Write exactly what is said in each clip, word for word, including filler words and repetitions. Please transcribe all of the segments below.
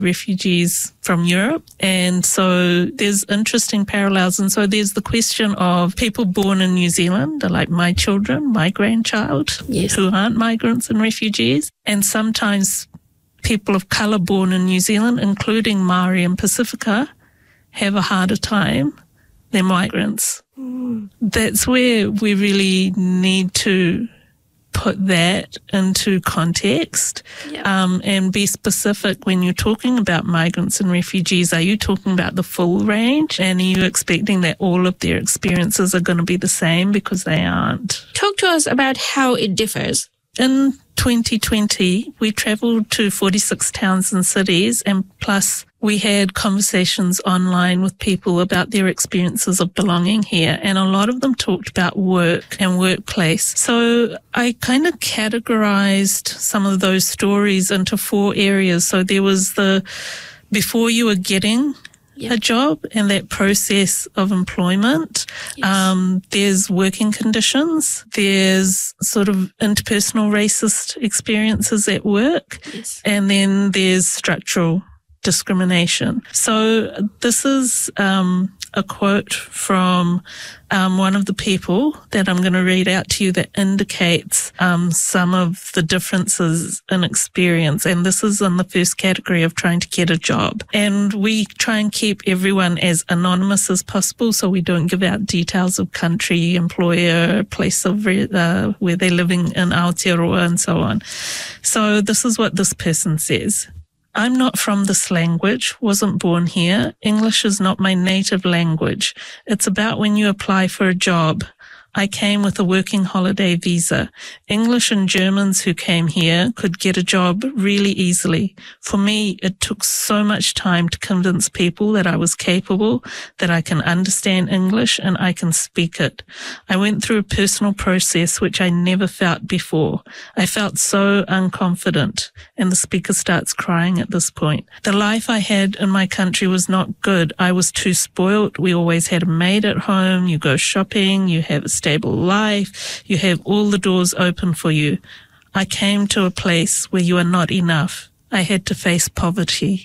refugees from Europe. And so there's interesting parallels. And so there's the question of people born in New Zealand, like my children, my grandchild, yes. who aren't migrants and refugees. And sometimes people of colour born in New Zealand, including Māori and Pacifica, have a harder time than migrants. Mm. That's where we really need to put that into context, yeah. um, and be specific when you're talking about migrants and refugees. Are you talking about the full range? And are you expecting that all of their experiences are going to be the same? Because they aren't. Talk to us about how it differs. In twenty twenty, we travelled to forty-six towns and cities, and plus we had conversations online with people about their experiences of belonging here, and a lot of them talked about work and workplace. So I kind of categorized some of those stories into four areas. So there was the before you were getting yeah. a job and that process of employment. Yes. Um, there's working conditions. There's sort of interpersonal racist experiences at work. Yes. And then there's structural discrimination. So this is um, a quote from um, one of the people that I'm going to read out to you that indicates um, some of the differences in experience. And this is in the first category of trying to get a job. And we try and keep everyone as anonymous as possible, so we don't give out details of country, employer, place of uh, where they're living in Aotearoa and so on. So this is what this person says. I'm not from this language, wasn't born here. English is not my native language. It's about when you apply for a job. I came with a working holiday visa. English and Germans who came here could get a job really easily. For me, it took so much time to convince people that I was capable, that I can understand English and I can speak it. I went through a personal process which I never felt before. I felt so unconfident. And the speaker starts crying at this point. The life I had in my country was not good. I was too spoilt. We always had a maid at home. You go shopping. You have a stable life. You have all the doors open for you. I came to a place where you are not enough. I had to face poverty.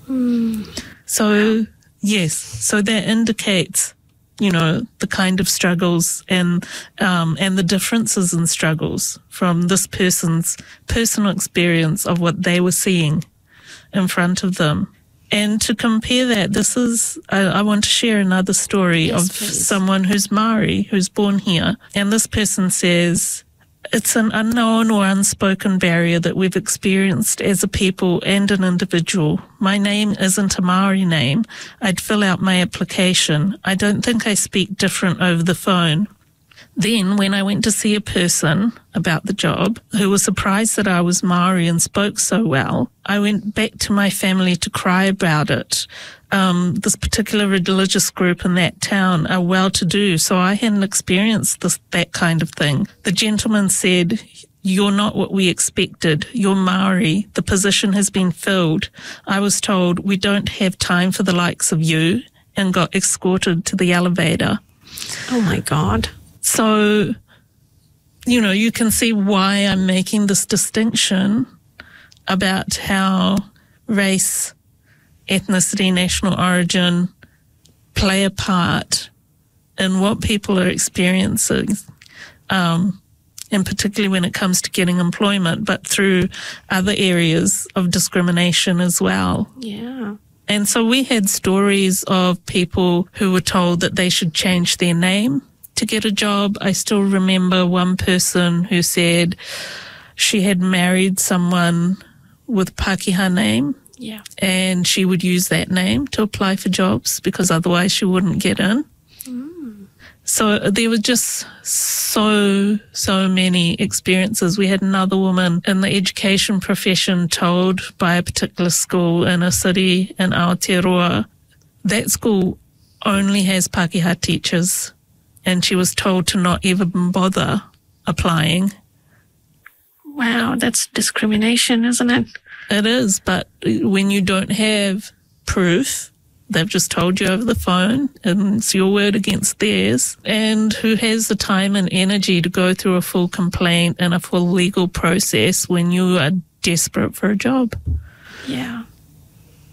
Mm. So, yes, so that indicates, you know, the kind of struggles and um, and the differences in struggles from this person's personal experience of what they were seeing in front of them. And to compare that, this is, I, I want to share another story yes, of please. someone who's Māori, who's born here. And this person says, it's an unknown or unspoken barrier that we've experienced as a people and an individual. My name isn't a Māori name. I'd fill out my application. I don't think I speak different over the phone. Then, when I went to see a person about the job who was surprised that I was Māori and spoke so well, I went back to my family to cry about it. Um, this particular religious group in that town are well-to-do, so I hadn't experienced this, that kind of thing. The gentleman said, "You're not what we expected. You're Māori. The position has been filled. I was told we don't have time for the likes of you," and got escorted to the elevator. Oh, my God. So, you know, you can see why I'm making this distinction about how race, ethnicity, national origin play a part in what people are experiencing, um, and particularly when it comes to getting employment, but through other areas of discrimination as well. Yeah. And so we had stories of people who were told that they should change their name to get a job. I still remember one person who said she had married someone with Pākehā name, yeah, and she would use that name to apply for jobs because otherwise she wouldn't get in. Mm. So there were just so, so many experiences. We had another woman in the education profession told by a particular school in a city in Aotearoa, that school only has Pākehā teachers, and she was told to not even bother applying. Wow, that's discrimination, isn't it? It is, but when you don't have proof, they've just told you over the phone, and it's your word against theirs. And who has the time and energy to go through a full complaint and a full legal process when you are desperate for a job? Yeah.